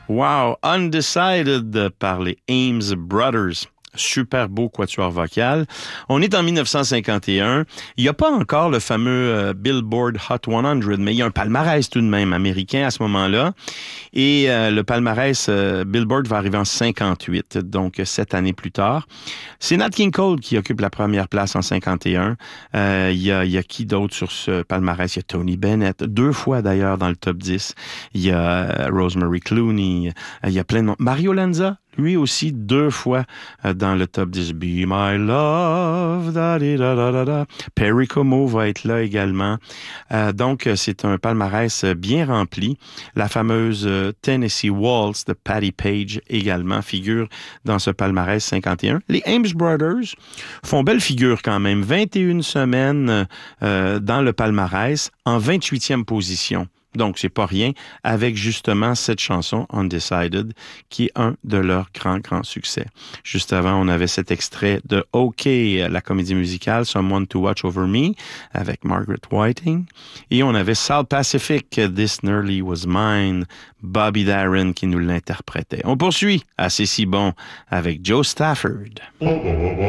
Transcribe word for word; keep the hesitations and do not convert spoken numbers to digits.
Wow! Undecided par les Ames Brothers. Super beau quatuor vocal. On est en dix-neuf cent cinquante et un. Il n'y a pas encore le fameux euh, Billboard Hot cent, mais il y a un palmarès tout de même américain à ce moment-là. Et euh, le palmarès euh, Billboard va arriver en cinquante-huit, donc sept années plus tard. C'est Nat King Cole qui occupe la première place en cinquante et un. Euh, il y a, il y a qui d'autre sur ce palmarès? Il y a Tony Bennett, deux fois d'ailleurs dans le top dix. Il y a euh, Rosemary Clooney. Euh, il y a plein de monde. Mario Lanza, lui aussi, deux fois euh, dans le top dix. Be My Love, da da da da da. Perry Como va être là également. Euh, donc, c'est un palmarès bien rempli. La fameuse euh, Tennessee Waltz de Patti Page également figure dans ce palmarès cinquante et un. Les Ames Brothers font belle figure quand même. vingt et une semaines euh, dans le palmarès en vingt-huitième position. Donc, c'est pas rien, avec justement cette chanson, Undecided, qui est un de leurs grands, grands succès. Juste avant, on avait cet extrait de OK, la comédie musicale, Someone to Watch Over Me, avec Margaret Whiting. Et on avait South Pacific, This Nearly Was Mine, Bobby Darin qui nous l'interprétait. On poursuit, assez si bon, avec Joe Stafford.